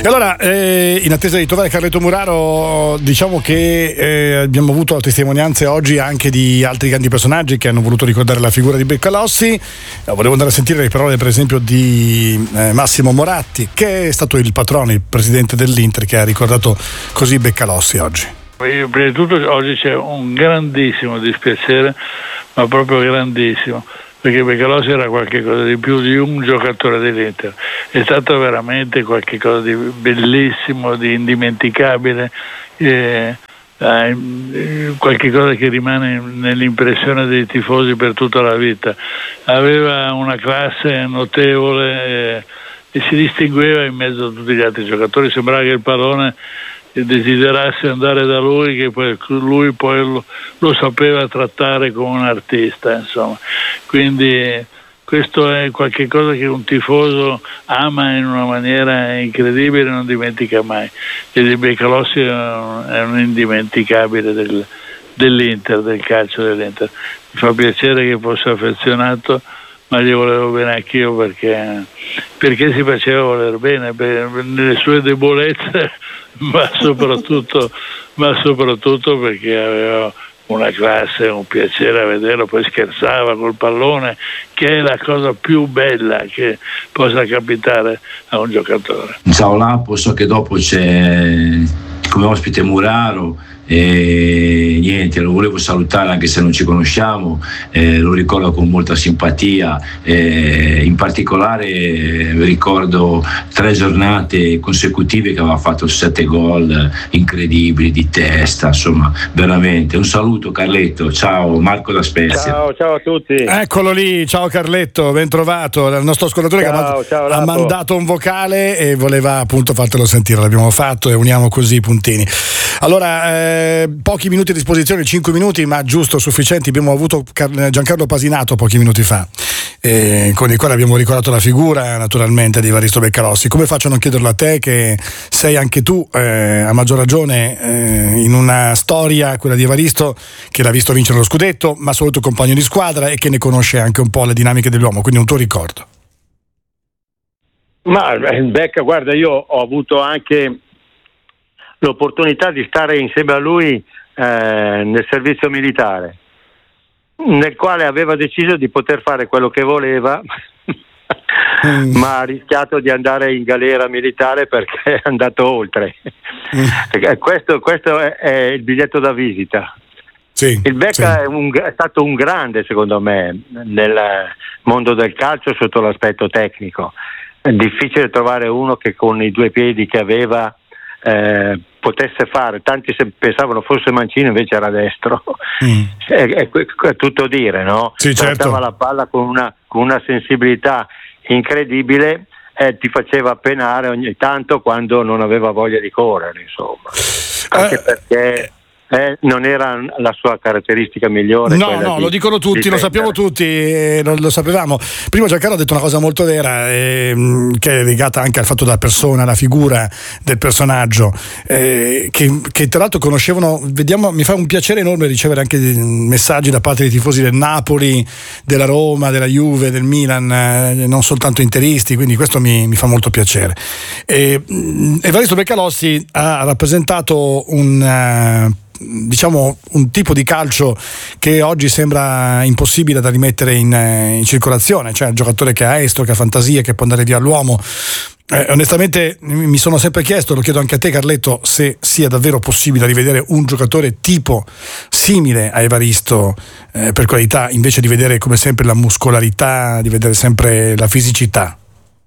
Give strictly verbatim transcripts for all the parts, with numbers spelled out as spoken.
E allora, eh, in attesa di trovare Carletto Muraro, diciamo che eh, abbiamo avuto testimonianze oggi anche di altri grandi personaggi che hanno voluto ricordare la figura di Beccalossi. Eh, volevo andare a sentire le parole, per esempio, di eh, Massimo Moratti, che è stato il patrono, il presidente dell'Inter, che ha ricordato così Beccalossi oggi. Io, prima di tutto, oggi c'è un grandissimo dispiacere, ma proprio grandissimo, perché Beccalossi era qualcosa di più di un giocatore dell'Inter. È stato veramente qualcosa di bellissimo, di indimenticabile, eh, eh, qualche cosa che rimane nell'impressione dei tifosi per tutta la vita. Aveva una classe notevole eh, e si distingueva in mezzo a tutti gli altri giocatori. Sembrava che il pallone desiderasse andare da lui, che poi lui poi lo, lo sapeva trattare come un artista, insomma. Quindi questo è qualche cosa che un tifoso ama in una maniera incredibile e non dimentica mai. E di Beccalossi è un, è un indimenticabile del, dell'Inter, del calcio dell'Inter. Mi fa piacere che fosse affezionato, ma gli volevo bene anch'io, perché, perché si faceva voler bene per, nelle sue debolezze, ma soprattutto, ma soprattutto perché aveva una classe, un piacere a vederlo, poi scherzava col pallone, che è la cosa più bella che possa capitare a un giocatore. Ciao Lapo, so che dopo c'è come ospite Muraro e niente, lo volevo salutare anche se non ci conosciamo, eh, lo ricordo con molta simpatia, eh, in particolare eh, ricordo tre giornate consecutive che aveva fatto sette gol incredibili di testa, insomma veramente un saluto Carletto. Ciao, Marco da Spezia. Ciao, ciao a tutti. Eccolo lì, ciao Carletto, ben trovato, il nostro ascoltatore ciao, che ha, ciao, ha mandato un vocale e voleva appunto fartelo sentire, l'abbiamo fatto e uniamo così i puntini. Allora, eh, pochi minuti a disposizione, cinque minuti, ma giusto, sufficienti. Abbiamo avuto Giancarlo Pasinato pochi minuti fa, eh, con il quale abbiamo ricordato la figura naturalmente di Evaristo Beccalossi. Come faccio a non chiederlo a te, che sei anche tu, eh, a maggior ragione, eh, in una storia, quella di Evaristo, che l'ha visto vincere lo scudetto, ma soprattutto compagno di squadra e che ne conosce anche un po' le dinamiche dell'uomo, quindi un tuo ricordo. Ma Becca, guarda, io ho avuto anche l'opportunità di stare insieme a lui eh, nel servizio militare, nel quale aveva deciso di poter fare quello che voleva mm. ma ha rischiato di andare in galera militare perché è andato oltre. mm. questo, questo è, è il biglietto da visita. Sì, il Becca sì. è, un, è stato un grande, secondo me, nel mondo del calcio sotto l'aspetto tecnico. È difficile trovare uno che con i due piedi che aveva Eh, potesse fare, tanti se pensavano fosse mancino, invece era destro. mm. è, è, è tutto dire, no? Sì, certo. Trattava la palla con una, con una sensibilità incredibile e eh, ti faceva penare ogni tanto quando non aveva voglia di correre, insomma, anche eh, perché Eh, non era la sua caratteristica migliore. No, no, di, lo dicono tutti, lo sappiamo tutti, eh, lo, lo sapevamo. Prima Giancarlo ha detto una cosa molto vera, eh, che è legata anche al fatto della persona, la figura del personaggio, eh, che, che tra l'altro conoscevano. Vediamo, mi fa un piacere enorme ricevere anche messaggi da parte dei tifosi del Napoli, della Roma, della Juve, del Milan, eh, non soltanto interisti, quindi questo mi, mi fa molto piacere. Eh, Evaristo Beccalossi ha rappresentato un uh, diciamo un tipo di calcio che oggi sembra impossibile da rimettere in, in circolazione, cioè un giocatore che ha estro, che ha fantasia, che può andare via all'uomo. Eh, onestamente mi sono sempre chiesto, lo chiedo anche a te Carletto, se sia davvero possibile rivedere un giocatore tipo simile a Evaristo, eh, per qualità, invece di vedere come sempre la muscolarità, di vedere sempre la fisicità.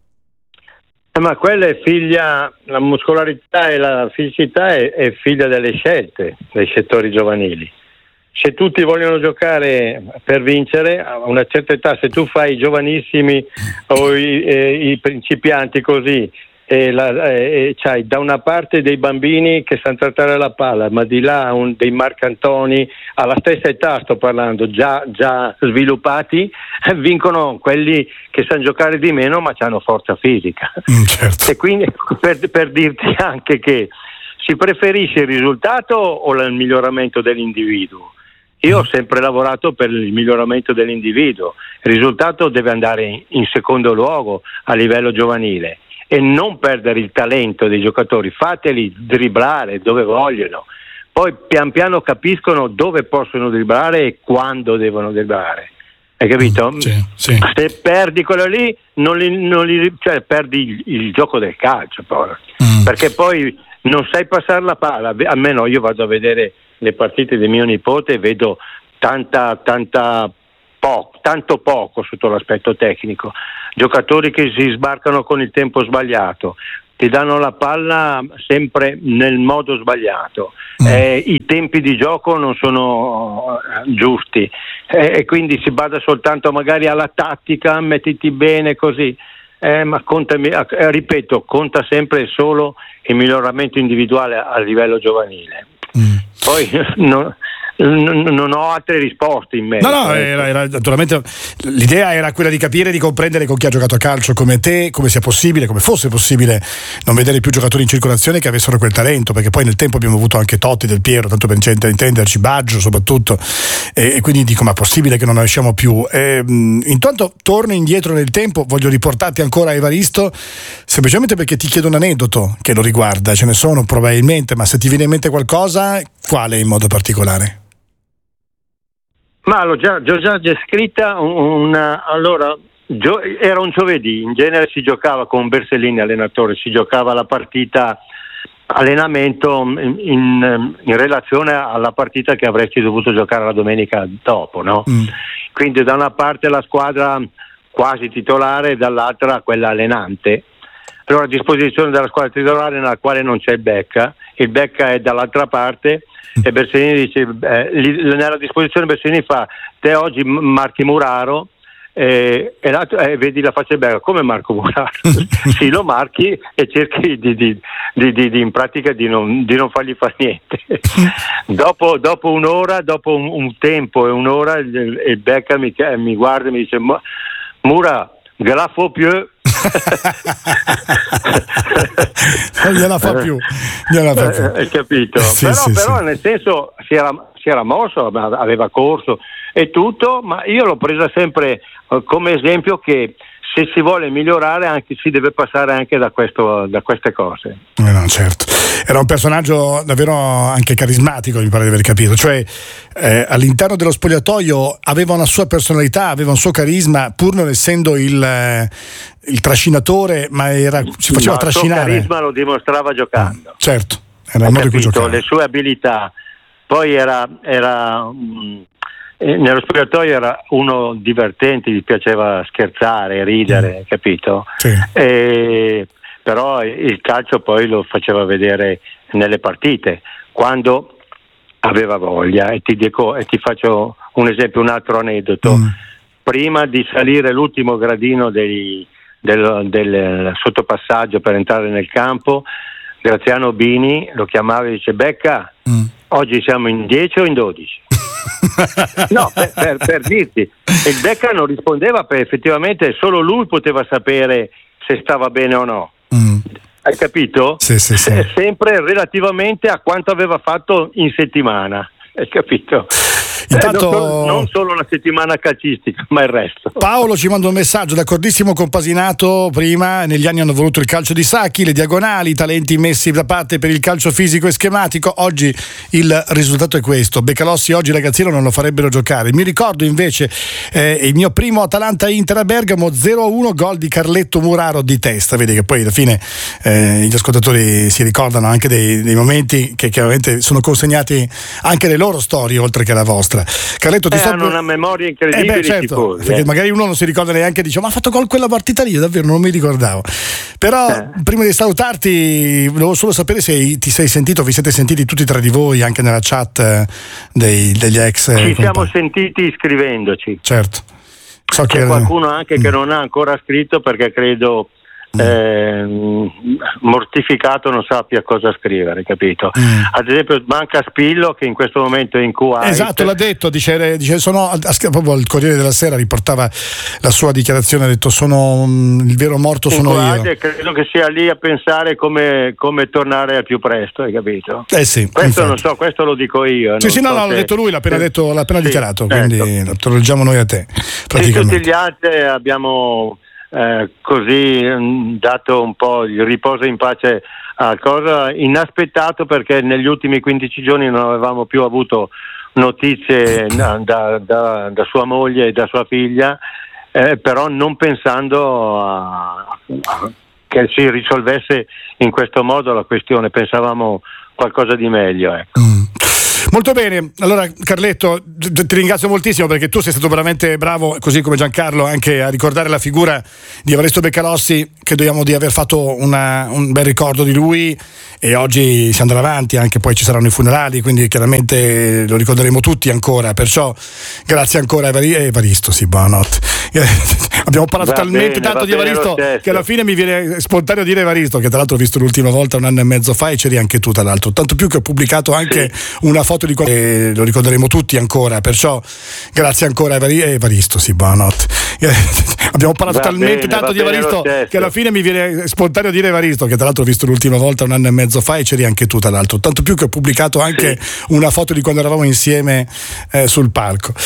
Ma quella è figlia, la muscolarità e la fisicità è, è figlia delle scelte dei settori giovanili. Se tutti vogliono giocare per vincere, a una certa età, se tu fai i giovanissimi o i, eh, i principianti così, e, la, e c'hai da una parte dei bambini che sanno trattare la palla, ma di là un, dei Marcantoni alla stessa età, sto parlando, già, già sviluppati, eh, vincono quelli che sanno giocare di meno ma hanno forza fisica. Mm, certo. E quindi per, per dirti anche che si preferisce il risultato o il miglioramento dell'individuo? Io ho sempre lavorato per il miglioramento dell'individuo, il risultato deve andare in, in secondo luogo a livello giovanile. e non perdere il talento dei giocatori, fateli dribblare dove vogliono, poi pian piano capiscono dove possono dribblare e quando devono dribblare, hai capito? Sì, sì. Se perdi quello lì non li, non li, cioè perdi il, il gioco del calcio poi. Mm. Perché poi non sai passare la palla, almeno io vado a vedere le partite di mio nipote e vedo tanta tanta po- tanto poco sotto l'aspetto tecnico, giocatori che si sbarcano con il tempo sbagliato, ti danno la palla sempre nel modo sbagliato, mm. eh, i tempi di gioco non sono giusti, eh, e quindi si bada soltanto magari alla tattica, mettiti bene così, eh, ma conta, eh, ripeto, conta sempre solo il miglioramento individuale a livello giovanile. Mm. Poi no, non ho altre risposte in merito. No, no, era, era, naturalmente l'idea era quella di capire, di comprendere con chi ha giocato a calcio come te, come sia possibile, come fosse possibile non vedere più giocatori in circolazione che avessero quel talento, perché poi nel tempo abbiamo avuto anche Totti, Del Piero, tanto per intenderci, Baggio soprattutto, e, e quindi dico, ma è possibile che non ne usciamo più? E, mh, intanto torno indietro nel tempo, voglio riportarti ancora a Evaristo, semplicemente perché ti chiedo un aneddoto che lo riguarda, ce ne sono probabilmente, ma se ti viene in mente qualcosa, quale in modo particolare? Ma l'ho già, già, già descritta una, allora gio, era un giovedì, in genere si giocava con Bersellini allenatore, si giocava la partita allenamento in, in, in relazione alla partita che avresti dovuto giocare la domenica dopo, no? Mm. Quindi da una parte la squadra quasi titolare e dall'altra quella allenante. Allora a disposizione della squadra titolare nella quale non c'è il Becca, il Becca è dall'altra parte e Bersellini dice, eh, nella disposizione Bersellini fa, te oggi marchi Muraro, eh, e l'altro, eh, vedi la faccia Becca, come Marco Muraro? Sì, lo marchi e cerchi di, di, di, di, di in pratica di non, di non fargli fare niente. dopo, dopo un'ora, dopo un, un tempo e un'ora il, il Becca mi, mi guarda e mi dice, Mura, grafo più. Non gliela fa più, gliela fa più. Hai capito? Sì, però sì, però sì. Nel senso si era, si era mosso, aveva corso e tutto, ma io l'ho presa sempre come esempio che se si vuole migliorare anche, si deve passare anche da, questo, da queste cose. Eh no, certo. Era un personaggio davvero anche carismatico, mi pare di aver capito, cioè eh, all'interno dello spogliatoio aveva una sua personalità, aveva un suo carisma, pur non essendo il, eh, il trascinatore, ma era, si faceva no, trascinare. Il suo carisma lo dimostrava giocando. Ah, certo, era il modo in cui giocava. Le sue abilità, poi era... era mh, nello spogliatoio era uno divertente, gli piaceva scherzare, ridere, mm. capito? Sì. E, però il calcio poi lo faceva vedere nelle partite quando aveva voglia. E ti dico, e ti faccio un esempio, un altro aneddoto. Mm. Prima di salire l'ultimo gradino dei, del, del sottopassaggio per entrare nel campo, Graziano Bini lo chiamava e dice: Becca, mm. oggi siamo in dieci o in dodici? No, per, per, per dirti, il Becca non rispondeva perché effettivamente solo lui poteva sapere se stava bene o no. Mm. Hai capito? Sì, sì, sì. Sempre relativamente a quanto aveva fatto in settimana. Hai capito? Intanto, eh, non, solo, non solo la settimana calcistica, ma il resto. Paolo ci manda un messaggio, d'accordissimo con Pasinato. Prima negli anni hanno voluto il calcio di Sacchi, le diagonali, i talenti messi da parte per il calcio fisico e schematico. Oggi il risultato è questo: Beccalossi oggi ragazzino non lo farebbero giocare. Mi ricordo invece eh, il mio primo Atalanta-Inter a Bergamo, zero a uno, gol di Carletto Muraro di testa. Vedi che poi alla fine eh, gli ascoltatori si ricordano anche dei, dei momenti che chiaramente sono consegnati anche le loro storie oltre che la vostra. Carletto, ti eh, sto... hanno una memoria incredibile, eh beh, certo, tifosi, perché eh. magari uno non si ricorda neanche, dice ma ha fatto gol quella partita lì, davvero non mi ricordavo. Però eh. prima di salutarti volevo solo sapere se ti sei sentito, vi siete sentiti tutti tra di voi anche nella chat dei, degli ex ci compagni. Siamo sentiti scrivendoci, certo. So c'è che... qualcuno anche mm. che non ha ancora scritto perché credo Eh, mortificato non sappia cosa scrivere, capito? Mm. Ad esempio manca Spillo che in questo momento è in Kuwait. Esatto, l'ha detto, dice, dice sono, proprio il Corriere della Sera riportava la sua dichiarazione, ha detto sono il vero morto sono Kuwait, io. Credo che sia lì a pensare come, come tornare al più presto, hai capito? Eh sì, questo infatti. Non so, questo lo dico io. Sì, sì, no, so no, se... l'ha detto lui, l'ha appena sì. detto, l'ha appena sì, dichiarato, certo. quindi lo leggiamo noi a te. Sì, tutti gli altri abbiamo eh, così mh, dato un po' il riposo in pace a cosa inaspettato, perché negli ultimi quindici giorni non avevamo più avuto notizie da, da, da, da sua moglie e da sua figlia, eh, però non pensando a, a, che si risolvesse in questo modo la questione, pensavamo qualcosa di meglio, ecco. Mm. Molto bene, allora Carletto ti ringrazio moltissimo, perché tu sei stato veramente bravo, così come Giancarlo, anche a ricordare la figura di Evaristo Beccalossi. Crediamo di aver fatto una, un bel ricordo di lui, e oggi si andrà avanti, anche poi ci saranno i funerali, quindi chiaramente lo ricorderemo tutti ancora, perciò grazie ancora a Evaristo, Evaristo sì, buonanotte. Abbiamo parlato va talmente bene, tanto di Evaristo che alla fine mi viene spontaneo dire Evaristo, che tra l'altro ho visto l'ultima volta un anno e mezzo fa, e c'eri anche tu tra l'altro, tanto più che ho pubblicato anche sì. una foto di quando, e lo ricorderemo tutti ancora, perciò grazie ancora a Evaristo, sì, buonanotte. Abbiamo parlato va talmente bene, tanto di Evaristo che alla fine mi viene spontaneo dire Evaristo, che tra l'altro ho visto l'ultima volta un anno e mezzo fa, e c'eri anche tu tra l'altro, tanto più che ho pubblicato anche sì. una foto di quando eravamo insieme eh, sul palco.